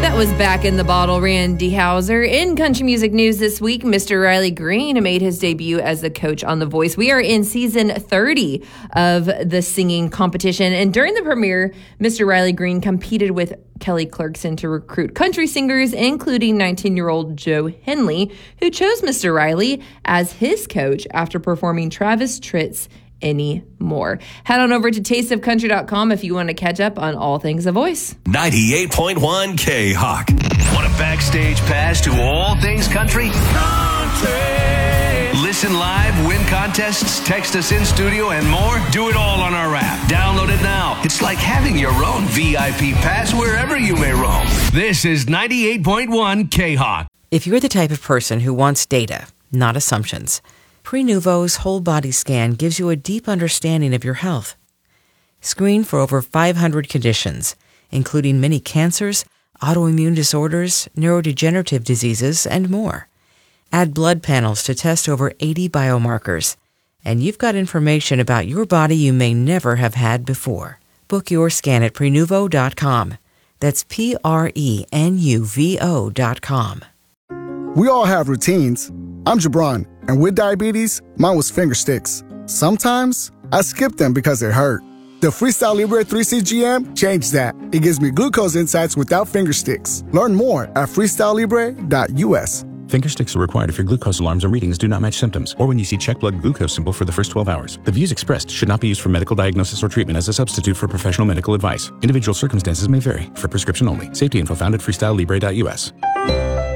That was Back in the Bottle, Randy Houser. In country music news this week, Mr. Riley Green made his debut as the coach on The Voice. We are in season 30 of the singing competition, and during the premiere, Mr. Riley Green competed with Kelly Clarkson to recruit country singers, including 19-year-old Joe Henley, who chose Mr. Riley as his coach after performing Travis Tritt's Anymore. Head on over to tasteofcountry.com if you want to catch up on all things The Voice. 98.1 K-Hawk. Want a backstage pass to all things country? Country! Listen live, win contests, text us in studio, and more? Do it all on our app. Download it now. It's like having your own VIP pass wherever you may roam. This is 98.1 K-Hawk. If you're the type of person who wants data, not assumptions, Prenuvo's whole body scan gives you a deep understanding of your health. Screen for over 500 conditions, including many cancers, autoimmune disorders, neurodegenerative diseases, and more. Add blood panels to test over 80 biomarkers, and you've got information about your body you may never have had before. Book your scan at Prenuvo.com. That's Prenuvo.com. We all have routines. I'm Jabron, and with diabetes, mine was finger sticks. Sometimes, I skip them because they hurt. The Freestyle Libre 3CGM changed that. It gives me glucose insights without finger sticks. Learn more at freestylelibre.us. Finger sticks are required if your glucose alarms or readings do not match symptoms, or when you see check blood glucose symbol for the first 12 hours. The views expressed should not be used for medical diagnosis or treatment as a substitute for professional medical advice. Individual circumstances may vary. For prescription only. Safety info found at freestylelibre.us.